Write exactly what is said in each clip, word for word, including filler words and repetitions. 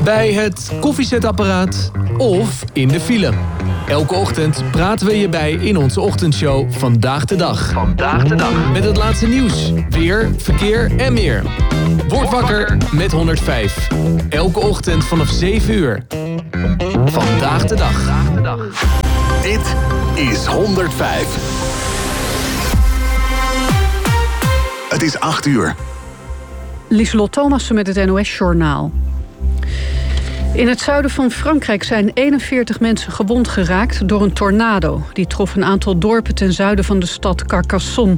bij het koffiezetapparaat of in de file. Elke ochtend praten we je bij in onze ochtendshow Vandaag de Dag. Vandaag de Dag. Met het laatste nieuws, weer, verkeer en meer. Word wakker met honderdvijf. Elke ochtend vanaf zeven uur. Vandaag de Dag. Dit is honderdvijf. Het is acht uur. Lieselot Thomassen met het N O S-journaal. In het zuiden van Frankrijk zijn eenenveertig mensen gewond geraakt door een tornado. Die trof een aantal dorpen ten zuiden van de stad Carcassonne.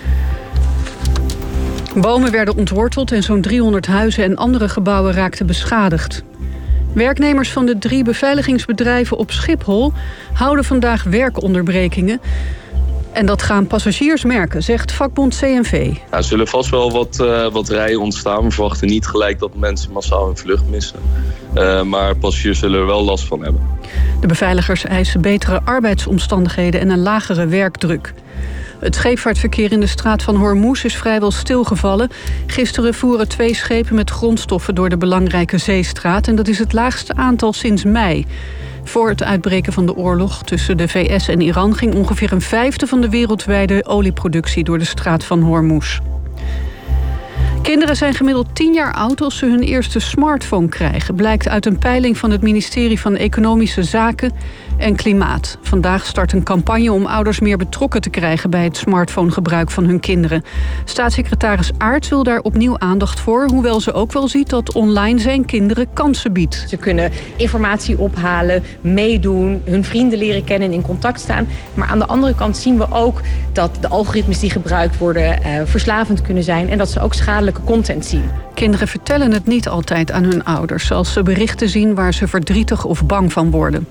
Bomen werden ontworteld en zo'n driehonderd huizen en andere gebouwen raakten beschadigd. Werknemers van de drie beveiligingsbedrijven op Schiphol houden vandaag werkonderbrekingen. En dat gaan passagiers merken, zegt vakbond C N V. Nou, er zullen vast wel wat, uh, wat rijen ontstaan. We verwachten niet gelijk dat mensen massaal hun vlucht missen. Uh, maar passagiers zullen er wel last van hebben. De beveiligers eisen betere arbeidsomstandigheden en een lagere werkdruk. Het scheepvaartverkeer in de straat van Hormuz is vrijwel stilgevallen. Gisteren voeren twee schepen met grondstoffen door de belangrijke zeestraat. En dat is het laagste aantal sinds mei. Voor het uitbreken van de oorlog tussen de V S en Iran ging ongeveer een vijfde van de wereldwijde olieproductie door de straat van Hormuz. Kinderen zijn gemiddeld tien jaar oud als ze hun eerste smartphone krijgen, blijkt uit een peiling van het ministerie van Economische Zaken en Klimaat. Vandaag start een campagne om ouders meer betrokken te krijgen bij het smartphonegebruik van hun kinderen. Staatssecretaris Aerts wil daar opnieuw aandacht voor, hoewel ze ook wel ziet dat online zijn kinderen kansen biedt. Ze kunnen informatie ophalen, meedoen, hun vrienden leren kennen en in contact staan. Maar aan de andere kant zien we ook dat de algoritmes die gebruikt worden uh, verslavend kunnen zijn en dat ze ook schadelijke content zien. Kinderen vertellen het niet altijd aan hun ouders als ze berichten zien waar ze verdrietig of bang van worden.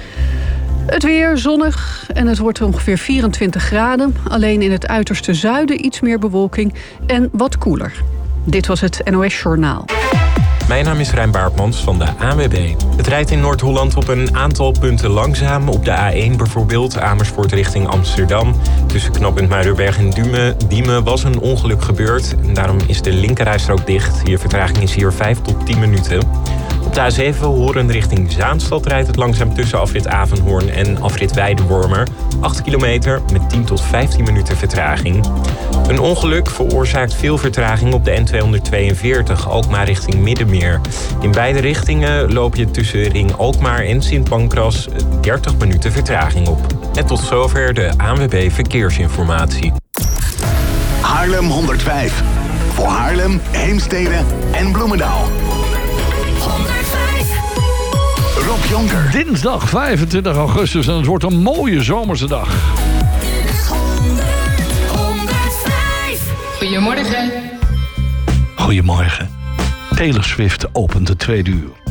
Het weer zonnig en het wordt ongeveer vierentwintig graden. Alleen in het uiterste zuiden iets meer bewolking en wat koeler. Dit was het N O S-journaal. Mijn naam is Rijn Baartmans van de A N W B. Het rijdt in Noord-Holland op een aantal punten langzaam. Op de A één bijvoorbeeld, Amersfoort richting Amsterdam. Tussen knooppunt Muiderberg en Diemen, Diemen was een ongeluk gebeurd. En daarom is de linkerrijstrook dicht. Je vertraging is hier vijf tot tien minuten. Op de A zeven Horen richting Zaanstad rijdt het langzaam tussen afrit Avenhoorn en afrit Weidewormer. acht kilometer met tien tot vijftien minuten vertraging. Een ongeluk veroorzaakt veel vertraging op de N tweehonderdtweeënveertig Alkmaar richting Middenmeer. In beide richtingen loop je tussen Ring Alkmaar en Sint Pancras dertig minuten vertraging op. En tot zover de A N W B Verkeersinformatie. Haarlem honderdvijf. Voor Haarlem, Heemstede en Bloemendaal. Rob Jonker. Dinsdag vijfentwintig augustus en het wordt een mooie zomerse dag. Goedemorgen. Goedemorgen. Taylor Swift opent het tweede uur.